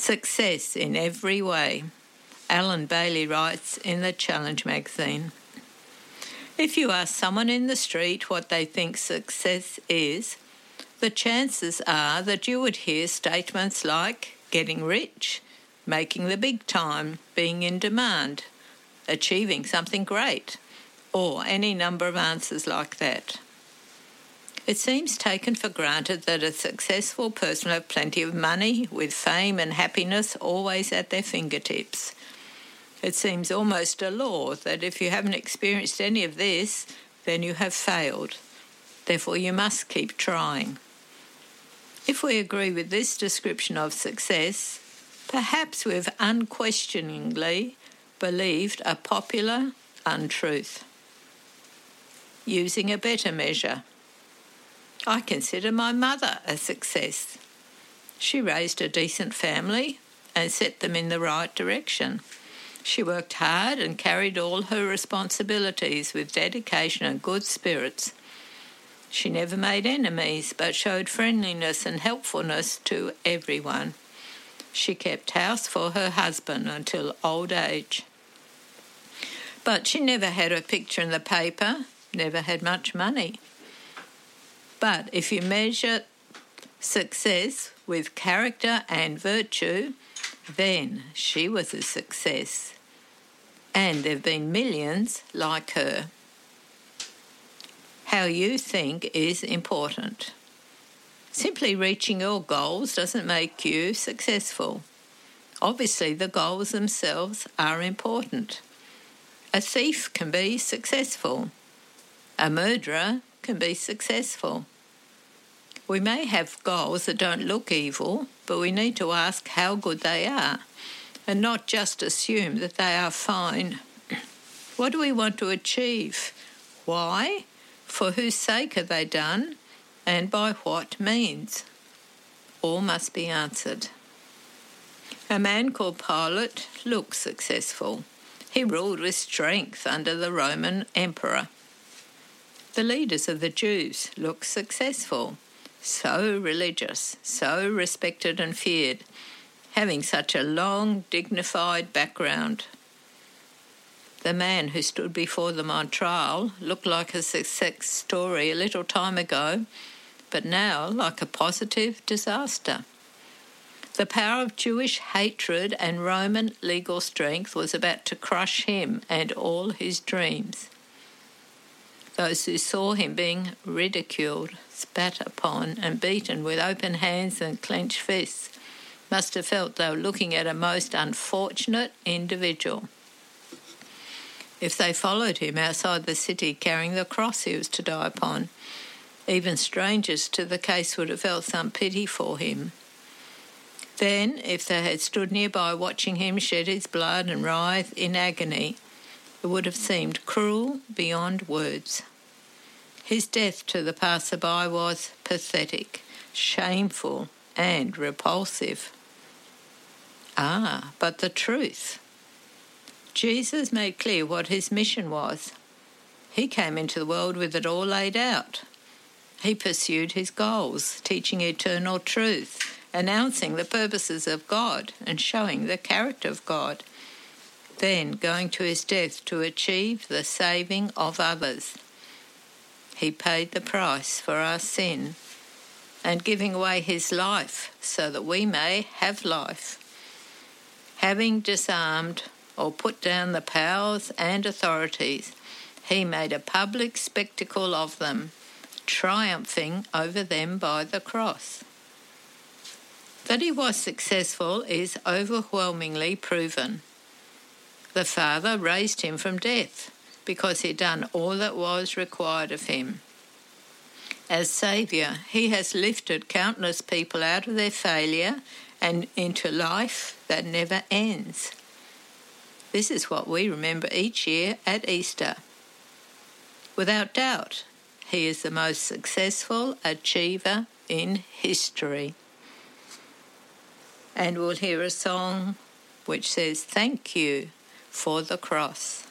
Success in every way. Alan Bailey writes in the Challenge magazine. If you ask someone in the street what they think success is, the chances are that you would hear statements like getting rich, making the big time, being in demand, achieving something great, or any number of answers like that. It seems taken for granted that a successful person will have plenty of money, with fame and happiness always at their fingertips. It seems almost a law that if you haven't experienced any of this, then you have failed. Therefore, you must keep trying. If we agree with this description of success, perhaps we've unquestioningly believed a popular untruth. Using a better measure. I consider my mother a success. She raised a decent family and set them in the right direction. She worked hard and carried all her responsibilities with dedication and good spirits. She never made enemies, but showed friendliness and helpfulness to everyone. She kept house for her husband until old age. But she never had a picture in the paper, never had much money. But if you measure success with character and virtue, then she was a success. And there have been millions like her. How you think is important. Simply reaching your goals doesn't make you successful. Obviously, the goals themselves are important. A thief can be successful. A murderer can be successful. We may have goals that don't look evil, but we need to ask how good they are and not just assume that they are fine. What do we want to achieve? Why? For whose sake are they done? And by what means? All must be answered. A man called Pilate looked successful. He ruled with strength under the Roman emperor. The leaders of the Jews looked successful, so religious, so respected and feared, having such a long, dignified background. The man who stood before them on trial looked like a success story a little time ago, but now like a positive disaster. The power of Jewish hatred and Roman legal strength was about to crush him and all his dreams. Those who saw him being ridiculed, spat upon and beaten with open hands and clenched fists must have felt they were looking at a most unfortunate individual. If they followed him outside the city carrying the cross he was to die upon, even strangers to the case would have felt some pity for him. Then, if they had stood nearby watching him shed his blood and writhe in agony, it would have seemed cruel beyond words. His death to the passerby was pathetic, shameful, and repulsive. But the truth. Jesus made clear what his mission was. He came into the world with it all laid out. He pursued his goals, teaching eternal truth, announcing the purposes of God and showing the character of God, then going to his death to achieve the saving of others. He paid the price for our sin and giving away his life so that we may have life. Having disarmed or put down the powers and authorities, he made a public spectacle of them, triumphing over them by the cross. That he was successful is overwhelmingly proven. The Father raised him from death because he had done all that was required of him. As Saviour, he has lifted countless people out of their failure and into life that never ends. This is what we remember each year at Easter. Without doubt, he is the most successful achiever in history. And we'll hear a song which says, "Thank you for the cross."